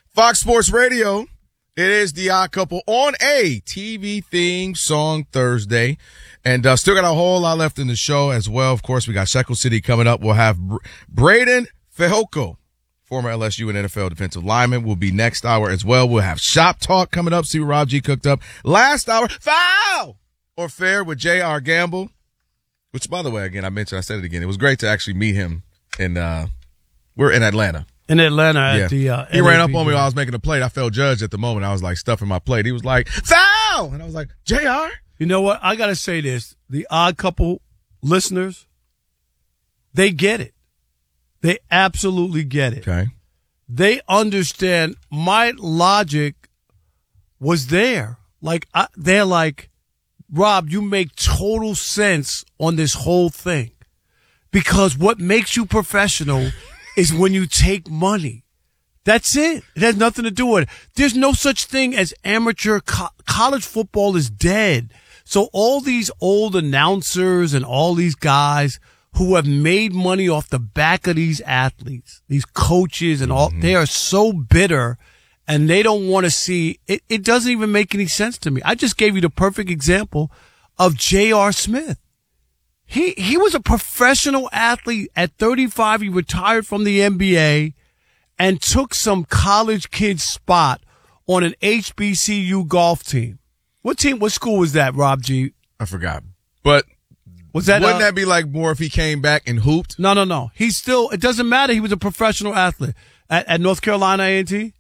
Fox Sports Radio. It is the Odd Couple on a TV theme song Thursday. And still got a whole lot left in the show as well. Of course, we got Shekel City coming up. We'll have Braden Fehoko, former LSU and NFL defensive lineman, will be next hour as well. We'll have Shop Talk coming up. See what Rob G cooked up. Last hour, Foul or Fair with J.R. Gamble. Which, by the way, again, I said it again. It was great to actually meet him. We're in Atlanta. In Atlanta at the he ran up on me while I was making a plate. I felt judged at the moment. I was like stuffing my plate. He was like, foul! And I was like, JR? You know what? I got to say this. The Odd Couple listeners, they get it. They absolutely get it. Okay. They understand my logic was there. They're like, Rob, you make total sense on this whole thing. Because what makes you professional is when you take money. That's it. It has nothing to do with it. There's no such thing as amateur. College football is dead. So all these old announcers and all these guys who have made money off the back of these athletes, these coaches and all, they are so bitter and they don't want to see it. It doesn't even make any sense to me. I just gave you the perfect example of J.R. Smith. He was a professional athlete. At 35, he retired from the NBA and took some college kid's spot on an HBCU golf team. What school was that, Rob G? I forgot. But wouldn't that be like more if he came back and hooped? No. It doesn't matter. He was a professional athlete at North Carolina A&T.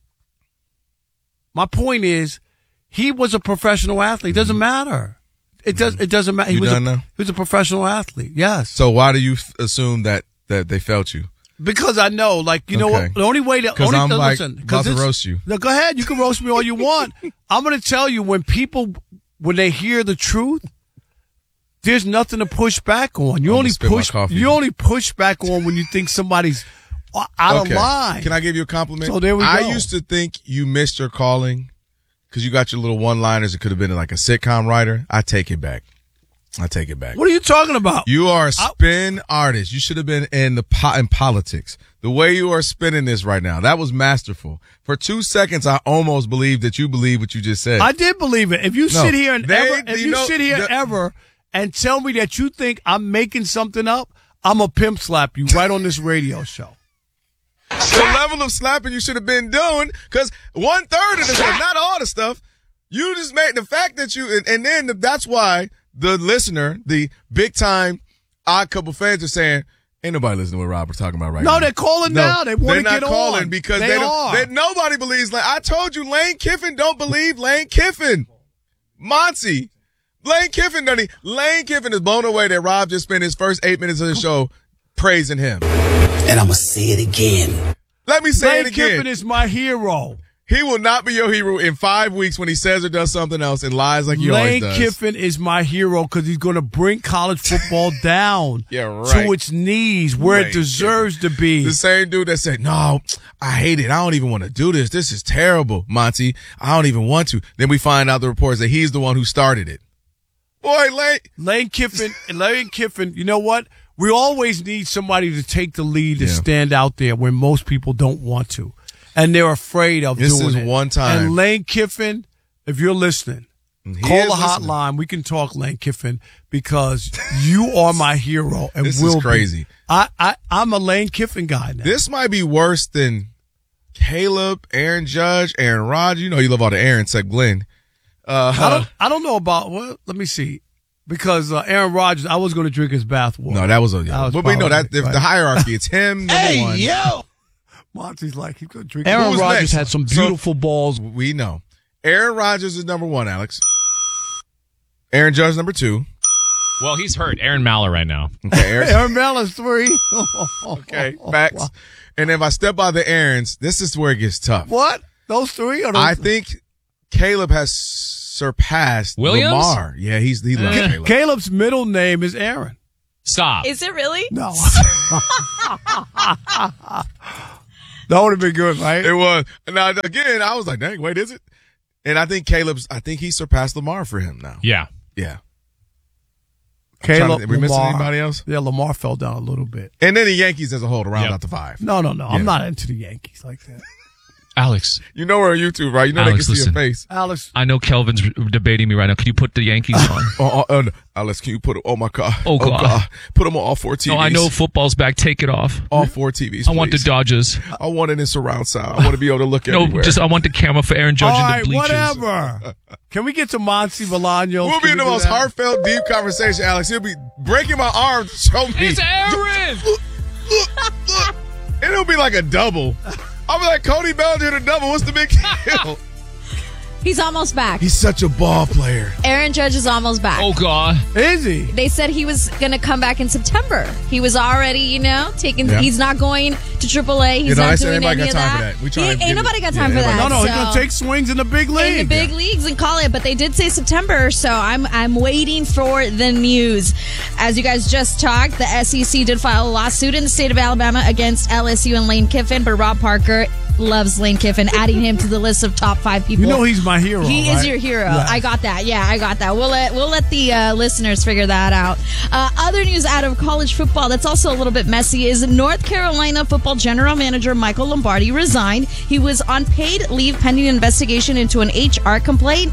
My point is, he was a professional athlete. It doesn't matter. It doesn't matter. He was a professional athlete. Yes. So why do you assume that they felt you? Because I know, know what? The only way because I'm about to roast you. No, go ahead. You can roast me all you want. I'm going to tell you, when they hear the truth, there's nothing to push back on. You only push back on when you think somebody's out of line. Can I give you a compliment? So there we go. I used to think you missed your calling because you got your little one-liners. It could have been like a sitcom writer. I take it back. What are you talking about? You are a spin artist. You should have been in politics. The way you are spinning this right now, that was masterful. For 2 seconds, I almost believed that you believe what you just said. I did believe it. If you sit here ever and tell me that you think I'm making something up, I'm going to pimp slap you right on this radio show. The level of slapping you should have been doing, because 1/3 of this stuff, not all the stuff, you just made the fact that and then that's why the listener, the big time Odd Couple fans are saying, ain't nobody listening to what Robert's talking about right now. No, they're calling now. They want to get on. They're not calling because nobody believes. I told you, Lane Kiffin don't believe Lane Kiffin. Monty. Lane Kiffin is blown away that Rob just spent his first 8 minutes of the show praising him. And I'm going to say it again. Let me say it again. Lane Kiffin is my hero. He will not be your hero in 5 weeks when he says or does something else and lies like he always does. Lane Kiffin is my hero because he's going to bring college football down to its knees where it deserves to be. The same dude that said, no, I hate it. I don't even want to do this. This is terrible, Monty. I don't even want to. Then we find out the reports that he's the one who started it. Boy, Lane Kiffin, you know what? We always need somebody to take the lead to stand out there when most people don't want to. And they're afraid of doing it. This is one time. And Lane Kiffin, if you're listening, call the hotline. We can talk, Lane Kiffin, because you are my hero. And this is crazy. I'm a Lane Kiffin guy now. This might be worse than Caleb, Aaron Judge, Aaron Rodgers. You know you love all the Aaron except Glenn. I don't know about, let me see. Because Aaron Rodgers, I was going to drink his bathwater. No, that was but we know that the hierarchy, it's him, number one. Yo! Monty's like, he's going to drink. Aaron Rodgers had some beautiful balls. We know. Aaron Rodgers is number one, Alex. Aaron Judge number 2. Well, he's hurt. Aaron Maller right now. Okay, Aaron Maller's 3. Okay, facts. And if I step by the Aarons, this is where it gets tough. What? Those 3? I think Caleb has surpassed Williams? Lamar. Yeah, he loves Caleb. Caleb's middle name is Aaron. Stop. Is it really? No. That would have been good, right? It was. Now, again, I was like, dang, wait, is it? And I think he surpassed Lamar for him now. Yeah. Yeah. Caleb, we missing anybody else? Yeah, Lamar fell down a little bit. And then the Yankees as a whole to round out the 5. No. I'm not into the Yankees like that. Alex, You know her on YouTube, right? You know Alex, they can see listen. her face. Alex, I know Kelvin's debating me right now. Can you put the Yankees on? Alex, can you put it? Oh my God. Oh, God. Put them on all 4 TVs. No, I know football's back. Take it off. All 4 TVs. I want the please. Dodgers. I want it in surround sound. I want to be able to look No, everywhere. I want the camera for Aaron Judge all and right, the bleachers. whatever. Can we get to Monty Bolaños? We'll be in the most heartfelt, deep conversation, Alex. He'll be breaking my arm to show me. It's Aaron. Look. And it'll be like a double. I'll be like, Cody Bellinger in a double. What's the big deal? He's almost back. He's such a ball player. Aaron Judge is almost back. Oh, God. Is he? They said he was going to come back in September. He was already, taking. Yeah. He's not going to AAA. He's I not said doing anybody any got of time for that. that. We trying to Ain't get nobody it. got time Yeah, for that. No, he's so- going to take swings in the big league. in the big leagues and call it, but they did say September, so I'm waiting for the news. As you guys just talked, the SEC did file a lawsuit in the state of Alabama against LSU and Lane Kiffin, but Rob Parker loves Lane Kiffin, adding him to the list of top 5 people. You know he's my hero. He right? is your hero. Yes. I got that. Yeah, I got that. We'll let the listeners figure that out. Other news out of college football that's also a little bit messy is North Carolina football general manager Michael Lombardi resigned. He was on paid leave pending investigation into an HR complaint.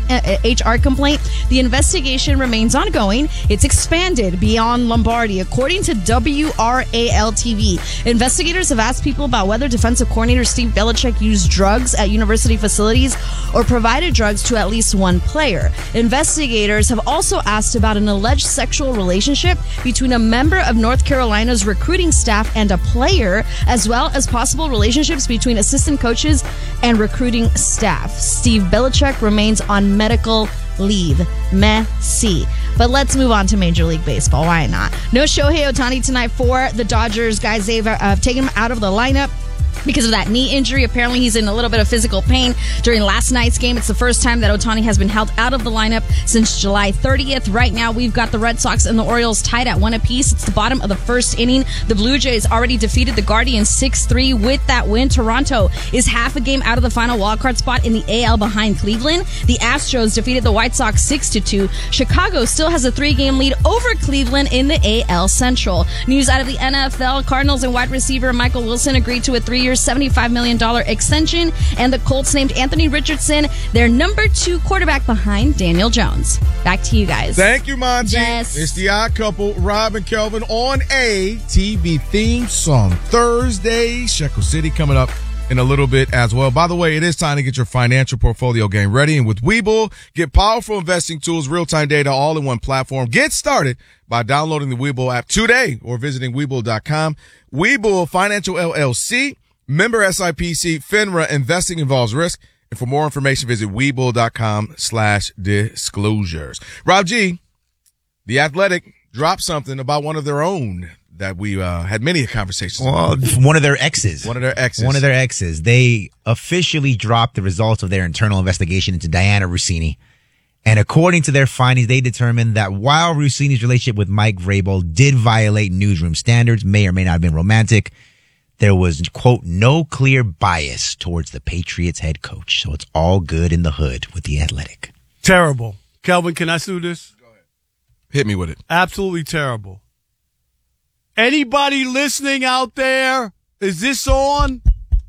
The investigation remains ongoing. It's expanded beyond Lombardi, according to WRAL TV. Investigators have asked people about whether defensive coordinator Steve Belichick used drugs at university facilities or provided drugs to at least one player. Investigators have also asked about an alleged sexual relationship between a member of North Carolina's recruiting staff and a player, as well as possible relationships between assistant coaches and recruiting staff. Steve Belichick remains on medical leave. Messy. But let's move on to Major League Baseball. Why not? No Shohei Ohtani tonight for the Dodgers. Guys, they've taken him out of the lineup because of that knee injury. Apparently, he's in a little bit of physical pain during last night's game. It's the first time that Ohtani has been held out of the lineup since July 30th. Right now, we've got the Red Sox and the Orioles tied at 1 apiece. It's the bottom of the first inning. The Blue Jays already defeated the Guardians 6-3 with that win. Toronto is half a game out of the final wildcard spot in the AL behind Cleveland. The Astros defeated the White Sox 6-2. Chicago still has a 3-game lead over Cleveland in the AL Central. News out of the NFL, Cardinals and wide receiver Michael Wilson agreed to a 3-year, $75 million extension, and the Colts named Anthony Richardson their number 2 quarterback behind Daniel Jones. Back to you guys. Thank you, Monty. Yes. It's the Odd Couple, Rob and Kelvin on a TV theme song Thursday. Shekel City coming up in a little bit as well. By the way, it is time to get your financial portfolio game ready. And with Webull, get powerful investing tools, real-time data, all in one platform. Get started by downloading the Webull app today or visiting Webull.com. Webull Financial LLC, member SIPC, FINRA. Investing involves risk. And for more information, visit Webull.com/disclosures. Rob G, The Athletic, dropped something about one of their own that we had many conversations about. Well, one of their exes. One of their exes. One of their exes. They officially dropped the results of their internal investigation into Diana Rossini. And according to their findings, they determined that while Rossini's relationship with Mike Vrabel did violate newsroom standards, may or may not have been romantic, there was, quote, no clear bias towards the Patriots head coach. So it's all good in the hood with The Athletic. Terrible. Kelvin, can I sue this? Hit me with it. Absolutely terrible. Anybody listening out there? Is this on?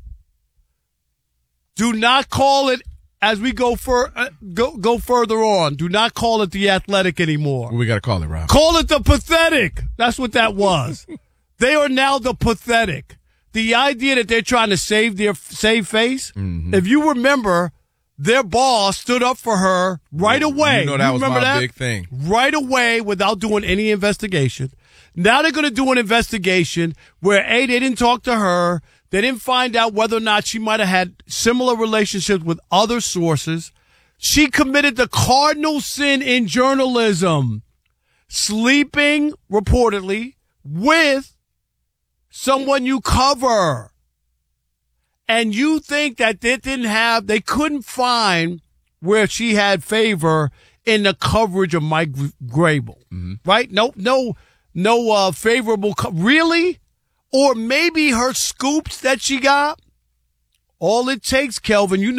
Do not call it as we go further on. Do not call it The Athletic anymore. What we got to call it, Rob? Call it The Pathetic. That's what that was. They are now The Pathetic. The idea that they're trying to save face. Mm-hmm. If you remember, their boss stood up for her right away. You know that was remember my that? big thing. Right away without doing any investigation. Now they're going to do an investigation where, A, they didn't talk to her. They didn't find out whether or not she might have had similar relationships with other sources. She committed the cardinal sin in journalism, sleeping, reportedly, with someone you cover. And you think that they couldn't find where she had favor in the coverage of Mike Vrabel, right? No favorable. Really? Or maybe her scoops that she got. All it takes, Kelvin, you know.